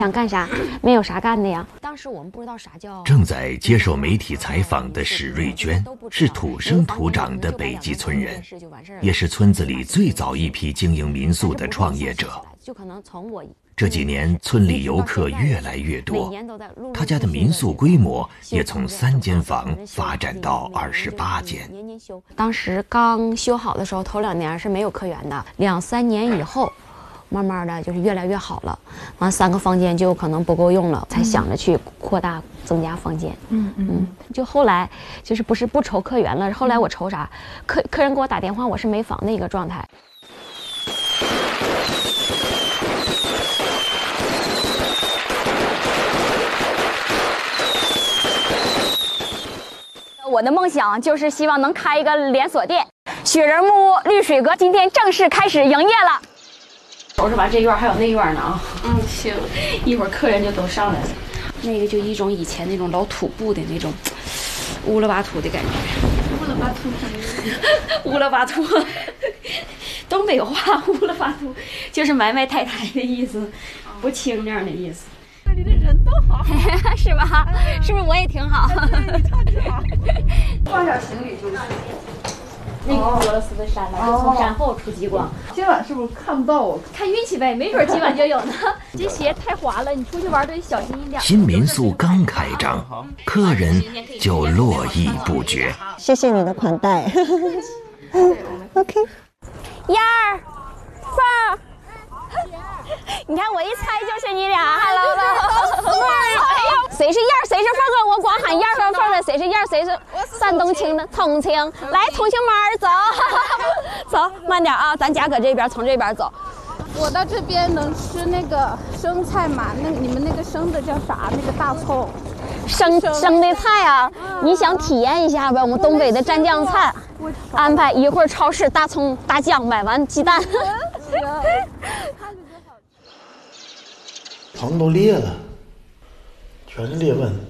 想干啥？没有啥干的呀。当时我们不知道啥叫。 正在接受媒体采访的史瑞娟是土生土长的北极村人，也是村子里最早一批经营民宿的创业者。 就可能从我这几年，村里游客越来越多，他家的民宿规模也从3间房发展到28间。 当时刚修好的时候，头2年是没有客源的，2、3年以后，慢慢的就是越来越好了。完3个房间就可能不够用了，才想着去扩大增加房间。就后来就是不是不愁客源了，后来我愁啥？客人给我打电话，我是没房的一个状态。 我的梦想就是希望能开一个连锁店。雪人木屋绿水阁今天正式开始营业了。 收拾完这院还有那院呢啊。 行， 一会儿客人就都上来了。那个就一种以前那种老土布的那种乌了巴土的感觉。 乌了巴土什么？ 乌了巴土，东北话乌了巴土就是埋埋汰汰的意思，不清这样的意思。 这里的人都好， 是吧？是不是我也挺好？ 你唱挺好。放点行李就是。 那个俄罗斯的山了，就从山后出极光。 今晚是不是看不到我？ 看运气呗，没准今晚就有呢。这鞋太滑了，你出去玩得小心一点。 新民宿刚开张，客人就络绎不绝。 谢谢你的款待。OK。 燕儿，凤儿。你看我一猜就是你俩 ，Hello， 谁是燕儿，谁是凤儿？我光喊燕儿和凤儿的，谁是燕儿，谁是山东青的重庆？来，重庆门儿走，走，慢点啊，咱家搁这边，从这边走。 我到这边能吃那个生菜吗？你们那个生的叫啥？那个大葱。 生的菜啊，你想体验一下呗？我们东北的蘸酱菜，安排一会儿超市大葱大酱，买完鸡蛋。 棚都裂了，全是裂纹。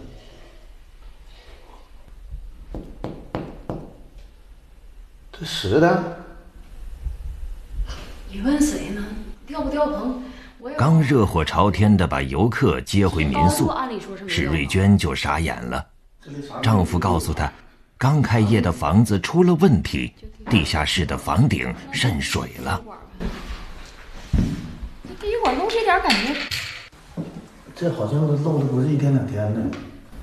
这实的？ 你问谁呢？掉不掉棚？ 刚热火朝天地把游客接回民宿，史瑞娟就傻眼了。丈夫告诉她，刚开业的房子出了问题，地下室的房顶渗水了。 这一会儿漏这点感觉。 这好像是漏的不是1天2天的。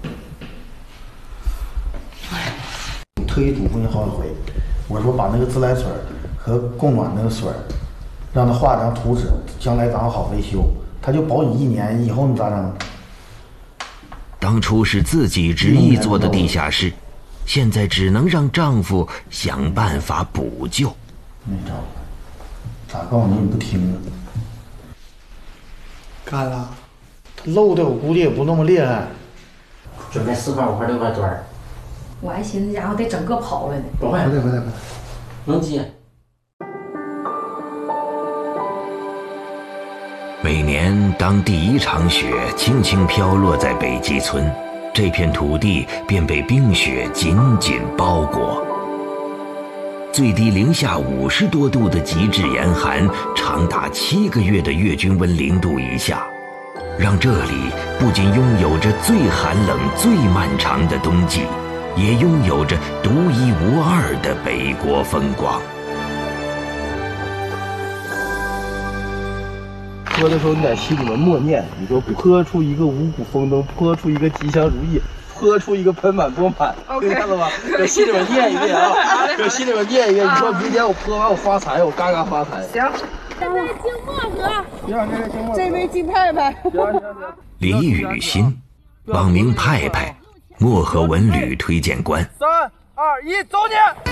特意嘱咐你好几回，我说把那个自来水和供暖那个水，让他画张图纸，将来咱好维修。他就保你1年，以后你咋整？ 当初是自己执意做的地下室，现在只能让丈夫想办法补救。 没招，咋告诉你你不听啊？干了。漏的我估计也不那么厉害。 准备4块5块6块砖。 我还寻思家伙得整个刨了呢。 不会，能接。 每年当第1场雪轻轻飘落在北极村，这片土地便被冰雪紧紧包裹。最低零下50多度的极致严寒，长达7个月的月均温0度以下，让这里不仅拥有着最寒冷、最漫长的冬季，也拥有着独一无二的北国风光。 喝的时候你在心里面默念，你说泼出一个五谷丰登，泼出一个吉祥如意，泼出一个盆满钵满，听见了吗？搁心里面念一遍啊，搁心里面念一遍。你说明天我泼完我发财，我嘎嘎发财。行。 这位敬墨哥，这位敬派派。 李雨欣，网名派派，漠河文旅推荐官。 3、2、1，走你！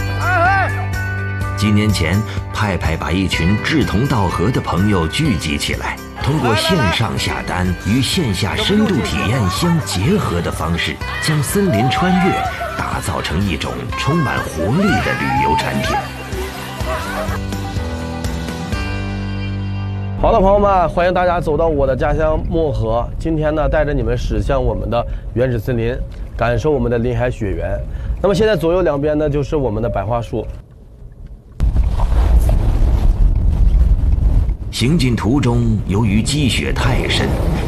几年前，派派把一群志同道合的朋友聚集起来，通过线上下单与线下深度体验相结合的方式，将森林穿越打造成一种充满活力的旅游产品。 好的，朋友们，欢迎大家走到我的家乡漠河。今天呢，带着你们驶向我们的原始森林，感受我们的林海雪原。那么现在左右两边呢，就是我们的百花树。 行进途中，由于积雪太深，